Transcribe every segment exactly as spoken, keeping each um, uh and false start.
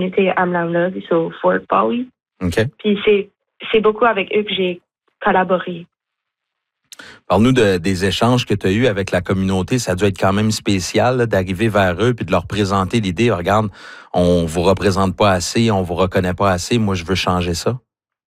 communauté Amlamlog sur Fort Bowie. OK. Puis c'est, c'est beaucoup avec eux que j'ai collaboré. Parle-nous de, des échanges que tu as eus avec la communauté. Ça a dû être quand même spécial là, d'arriver vers eux puis de leur présenter l'idée. Regarde, on vous représente pas assez, on vous reconnaît pas assez. Moi, je veux changer ça.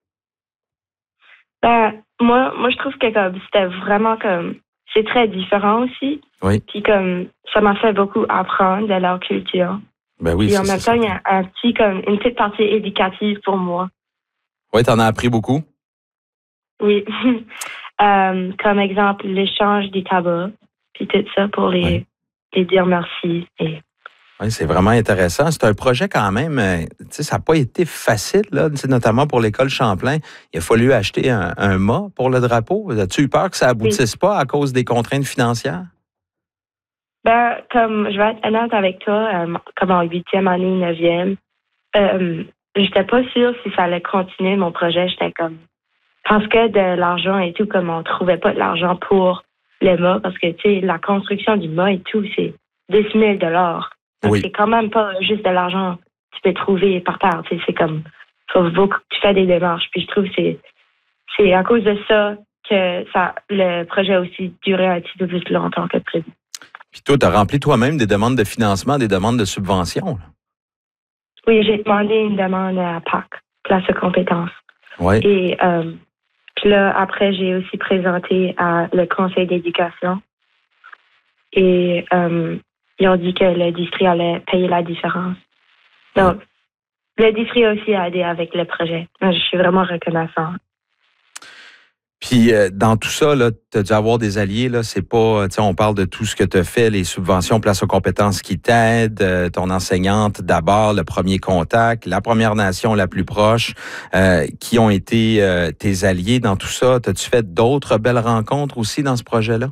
Ben, moi, moi, je trouve que comme c'était vraiment comme c'est très différent aussi. Oui. Puis comme ça m'a fait beaucoup apprendre de leur culture. Ben oui. Puis ça, en même temps, il y a un petit comme une petite partie éducative pour moi. Oui, t'en as appris beaucoup. Oui. euh, comme exemple, l'échange des tabacs, puis tout ça pour les, oui. les dire merci. Et... Oui, c'est vraiment intéressant. C'est un projet quand même, euh, tu sais, ça n'a pas été facile, là, notamment pour l'école Champlain. Il a fallu acheter un, un mât pour le drapeau. As-tu eu peur que ça aboutisse oui. pas à cause des contraintes financières? Ben, comme je vais être honnête avec toi, euh, comme en huitième année, neuvième, euh, j'étais pas sûre si ça allait continuer mon projet. J'étais comme, parce que de l'argent et tout, comme on trouvait pas de l'argent pour le mât, parce que, tu sais, la construction du mât et tout, c'est dix mille dollars. Donc, oui. c'est quand même pas juste de l'argent que tu peux trouver par terre. Tu sais, c'est comme, faut beaucoup que tu fais des démarches. Puis je trouve que c'est, c'est à cause de ça que ça, le projet a aussi duré un petit peu plus longtemps que prévu. Puis toi, tu as rempli toi-même des demandes de financement, des demandes de subvention. Là. Oui, j'ai demandé une demande à P A C, place de compétences. Oui. Et euh, puis là, après, j'ai aussi présenté à le conseil d'éducation. Et euh, ils ont dit que le district allait payer la différence. Donc, oui. le district a aussi aidé avec le projet. Je suis vraiment reconnaissante. Puis, euh, dans tout ça, tu as dû avoir des alliés. Là, c'est pas, tu sais, on parle de tout ce que tu as fait, les subventions, place aux compétences qui t'aident, euh, ton enseignante d'abord, le premier contact, la Première Nation la plus proche, euh, qui ont été euh, tes alliés dans tout ça. T'as-tu fait d'autres belles rencontres aussi dans ce projet-là?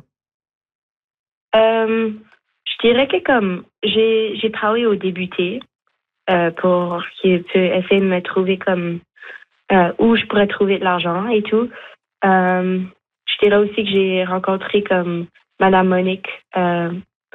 Euh, je dirais que comme j'ai, j'ai parlé aux députés euh, pour qu'ils puissent essayer de me trouver comme euh, où je pourrais trouver de l'argent et tout. Euh, je dirais aussi que j'ai rencontré comme Madame Monique euh,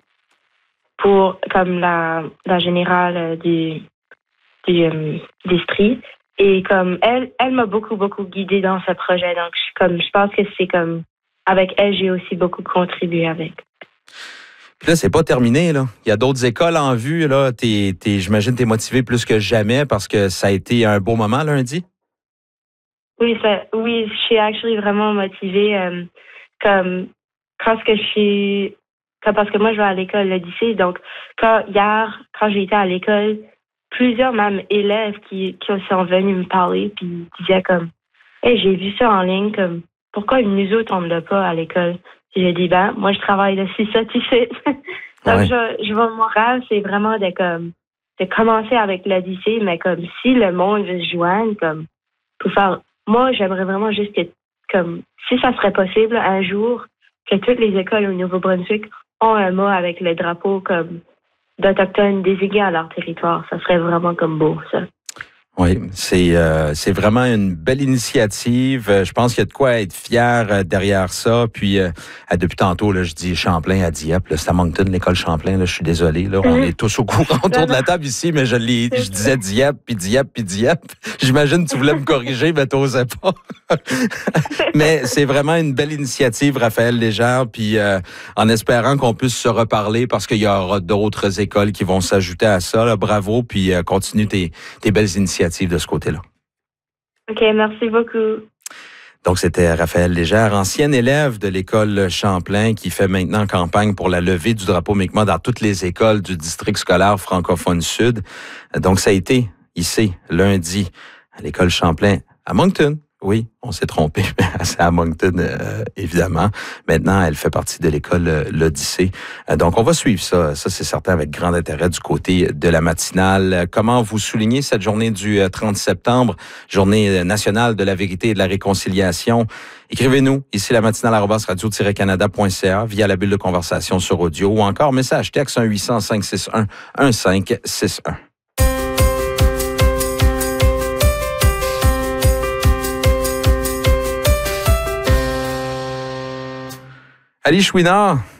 pour comme la, la générale du, du euh, district et comme elle elle m'a beaucoup beaucoup guidée dans ce projet, donc je, comme je pense que c'est comme avec elle j'ai aussi beaucoup contribué avec. Puis là, c'est pas terminé, là. Il y a d'autres écoles en vue, là. T'es, t'es, j'imagine t'es motivé plus que jamais parce que ça a été un beau moment lundi. Oui, ça, oui, je suis actually vraiment motivée. Euh, comme quand ce que je suis, comme parce que moi je vais à l'école le lycée, donc quand hier, quand j'ai été à l'école, plusieurs même élèves qui qui sont venus me parler puis disaient comme, hey, j'ai vu ça en ligne, comme pourquoi nous autres on ne l'a pas à l'école. Puis j'ai dit ben moi je travaille dessus ça, tu sais. Donc ouais. je, je vois mon rêve, c'est vraiment de comme de commencer avec le lycée, mais comme si le monde veut se joindre, comme pour faire. Moi, j'aimerais vraiment juste que, comme, si ça serait possible, un jour, que toutes les écoles au Nouveau-Brunswick ont un mot avec le drapeau comme d'Autochtones désignés à leur territoire. Ça serait vraiment comme beau, ça. Oui, c'est euh, c'est vraiment une belle initiative. Je pense qu'il y a de quoi être fier derrière ça. Puis euh, depuis tantôt, là, je dis Champlain à Dieppe. Là, c'est à Moncton, l'école Champlain. Là, je suis désolé. Là, on est tous au courant autour de la table ici, mais je l'ai, je disais Dieppe, puis Dieppe, puis Dieppe. J'imagine que tu voulais me corriger, mais t'osais pas. Mais c'est vraiment une belle initiative, Raphaël Légère. Puis euh, en espérant qu'on puisse se reparler, parce qu'il y aura d'autres écoles qui vont s'ajouter à ça. Là, bravo, puis euh, continue tes, tes belles initiatives de ce côté-là. OK, merci beaucoup. Donc, c'était Raphaël Légère, ancienne élève de l'école Champlain, qui fait maintenant campagne pour la levée du drapeau Mi'kmaq dans toutes les écoles du district scolaire francophone sud. Donc, ça a été ici, lundi, à l'école Champlain à Moncton. Oui, on s'est trompé, c'est à Moncton, euh, évidemment. Maintenant, elle fait partie de l'école euh, l'Odyssée. Euh, donc, on va suivre ça, ça c'est certain, avec grand intérêt du côté de la matinale. Comment vous soulignez cette journée du trente septembre, journée nationale de la vérité et de la réconciliation? Écrivez-nous, ici la matinale arobase radio tiret canada point c a via la bulle de conversation sur audio ou encore message texte un huit cents cinq six un un cinq six un. Ali Chouinard,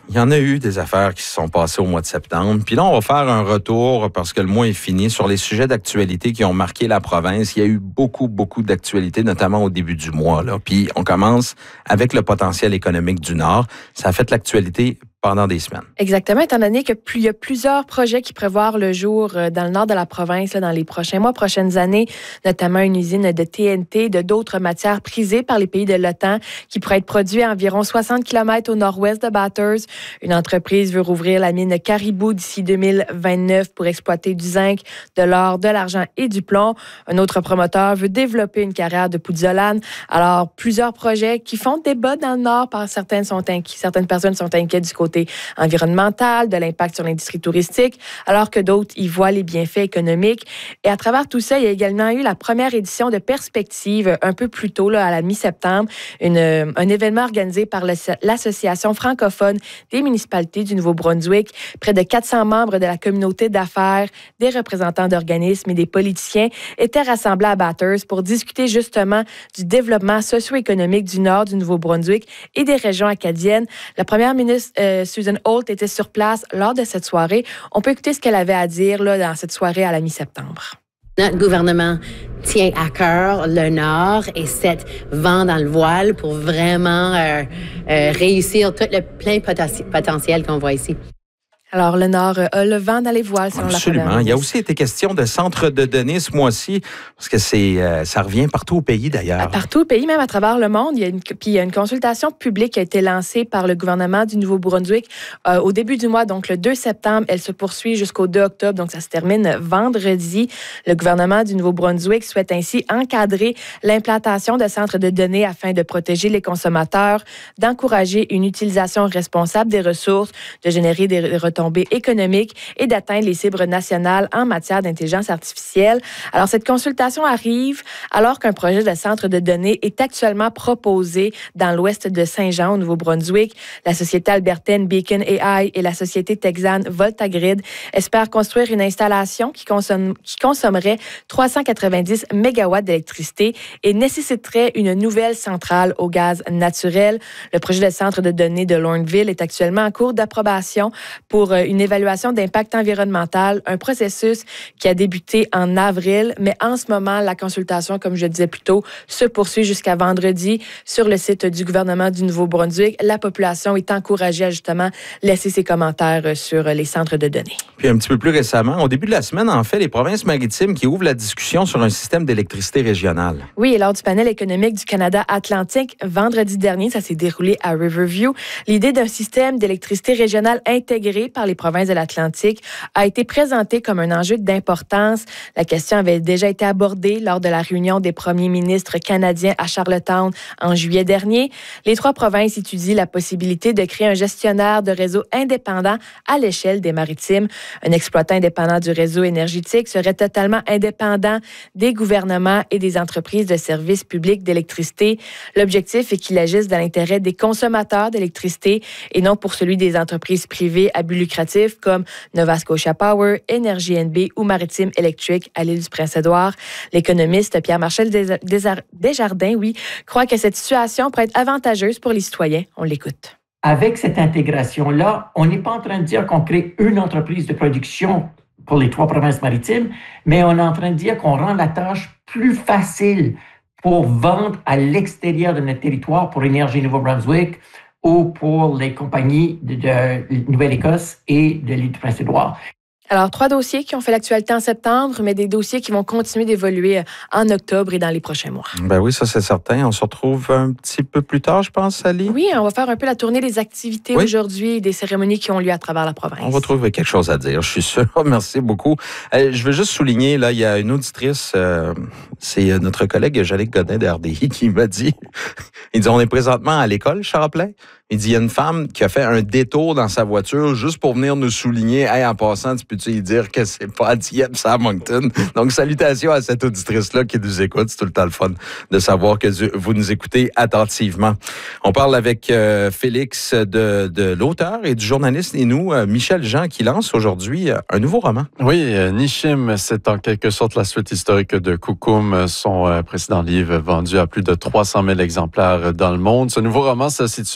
il y en a eu des affaires qui se sont passées au mois de septembre. Puis là, on va faire un retour, parce que le mois est fini, sur les sujets d'actualité qui ont marqué la province. Il y a eu beaucoup, beaucoup d'actualités, notamment au début du mois, là. Puis on commence avec le potentiel économique du Nord. Ça a fait l'actualité pendant des semaines. Exactement, étant donné qu'il y a plusieurs projets qui prévoient le jour dans le nord de la province là, dans les prochains mois, prochaines années, notamment une usine de T N T, de d'autres matières prisées par les pays de l'OTAN qui pourrait être produite à environ soixante kilomètres au nord-ouest de Bathurst. Une entreprise veut rouvrir la mine Caribou d'ici deux mille vingt-neuf pour exploiter du zinc, de l'or, de l'argent et du plomb. Un autre promoteur veut développer une carrière de pouzzolane. Alors, plusieurs projets qui font débat dans le nord, par certaines, sont inqui- certaines personnes sont inquiètes du côté environnemental, de l'impact sur l'industrie touristique, alors que d'autres y voient les bienfaits économiques. Et à travers tout ça, il y a également eu la première édition de Perspective un peu plus tôt, là, à la mi-septembre, une, un événement organisé par l'Association francophone des municipalités du Nouveau-Brunswick. Près de quatre cents membres de la communauté d'affaires, des représentants d'organismes et des politiciens étaient rassemblés à Bathurst pour discuter justement du développement socio-économique du nord du Nouveau-Brunswick et des régions acadiennes. La première ministre euh, Susan Holt était sur place lors de cette soirée. On peut écouter ce qu'elle avait à dire là, dans cette soirée à la mi-septembre. Notre gouvernement tient à cœur le Nord et cette vent dans le voile pour vraiment euh, euh, réussir tout le plein poten- potentiel qu'on voit ici. Alors, le Nord a le vent dans les voiles, selon Absolument. la première. Il y a aussi été question de centre de données ce mois-ci, parce que c'est, euh, ça revient partout au pays, d'ailleurs. Partout au pays, même à travers le monde. Il y a une, puis il y a une consultation publique qui a été lancée par le gouvernement du Nouveau-Brunswick euh, au début du mois, donc le deux septembre. Elle se poursuit jusqu'au deux octobre, donc ça se termine vendredi. Le gouvernement du Nouveau-Brunswick souhaite ainsi encadrer l'implantation de centres de données afin de protéger les consommateurs, d'encourager une utilisation responsable des ressources, de générer des retombées économiques et d'atteindre les cibles nationales en matière d'intelligence artificielle. Alors, cette consultation arrive alors qu'un projet de centre de données est actuellement proposé dans l'ouest de Saint-Jean, au Nouveau-Brunswick. La société albertaine Beacon A I et la société texane VoltaGrid espèrent construire une installation qui, consomme, qui consommerait trois cent quatre-vingt-dix mégawatts d'électricité et nécessiterait une nouvelle centrale au gaz naturel. Le projet de centre de données de Lorneville est actuellement en cours d'approbation pour une évaluation d'impact environnemental, un processus qui a débuté en avril, mais en ce moment, la consultation, comme je le disais plus tôt, se poursuit jusqu'à vendredi sur le site du gouvernement du Nouveau-Brunswick. La population est encouragée à justement laisser ses commentaires sur les centres de données. Puis un petit peu plus récemment, au début de la semaine, en fait, les provinces maritimes qui ouvrent la discussion sur un système d'électricité régionale. Oui, et lors du panel économique du Canada Atlantique, vendredi dernier, ça s'est déroulé à Riverview. L'idée d'un système d'électricité régionale intégré par les provinces de l'Atlantique a été présentée comme un enjeu d'importance. La question avait déjà été abordée lors de la réunion des premiers ministres canadiens à Charlottetown en juillet dernier. Les trois provinces étudient la possibilité de créer un gestionnaire de réseau indépendant à l'échelle des maritimes. Un exploitant indépendant du réseau énergétique serait totalement indépendant des gouvernements et des entreprises de services publics d'électricité. L'objectif est qu'il agisse dans l'intérêt des consommateurs d'électricité et non pour celui des entreprises privées à but lucratif comme Nova Scotia Power, Énergie N B ou Maritime Electric à l'île du Prince-Édouard. L'économiste Pierre-Marcel Desjardins, oui, croit que cette situation pourrait être avantageuse pour les citoyens. On l'écoute. Avec cette intégration-là, on n'est pas en train de dire qu'on crée une entreprise de production pour les trois provinces maritimes, mais on est en train de dire qu'on rend la tâche plus facile pour vendre à l'extérieur de notre territoire pour Énergie Nouveau-Brunswick ou pour les compagnies de, de Nouvelle-Écosse et de l'île du Prince-Édouard. Alors, trois dossiers qui ont fait l'actualité en septembre, mais des dossiers qui vont continuer d'évoluer en octobre et dans les prochains mois. Ben oui, ça c'est certain. On se retrouve un petit peu plus tard, je pense, Sally. Oui, on va faire un peu la tournée des activités oui. aujourd'hui, des cérémonies qui ont lieu à travers la province. On va trouver quelque chose à dire, je suis sûr. Merci beaucoup. Euh, je veux juste souligner, là, il y a une auditrice, euh, c'est notre collègue Jannick Godin de R D I qui m'a dit, il dit, on est présentement à l'école, Champlain. Il dit, il y a une femme qui a fait un détour dans sa voiture juste pour venir nous souligner, hey, en passant, tu peux-tu lui dire que c'est pas à Dieppe, c'est à Moncton. Donc, salutations à cette auditrice-là qui nous écoute. C'est tout le temps le fun de savoir que vous nous écoutez attentivement. On parle avec euh, Félix de, de l'auteur et du journaliste et nous, euh, Michel Jean, qui lance aujourd'hui euh, un nouveau roman. Oui, euh, Nishim, c'est en quelque sorte la suite historique de Koukoum, son euh, précédent livre vendu à plus de trois cent mille exemplaires dans le monde. Ce nouveau roman se situe lors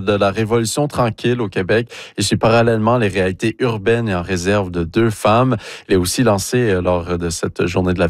de la Révolution tranquille au Québec et suit parallèlement les réalités urbaines et en réserve de deux femmes. Il est aussi lancé lors de cette journée de la